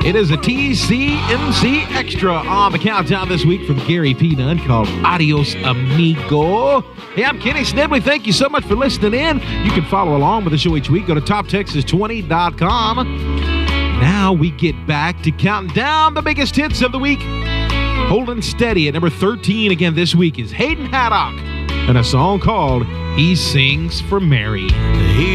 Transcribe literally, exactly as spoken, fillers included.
It is a T C M C Extra on the countdown this week from Gary P. Nunn called Adios Amigo. Hey, I'm Kenny Snedley. Thank you so much for listening in. You can follow along with the show each week. Go to top texas twenty dot com. Now we get back to counting down the biggest hits of the week. Holding steady at number thirteen again this week is Hayden Haddock and a song called He Sings for Mary. He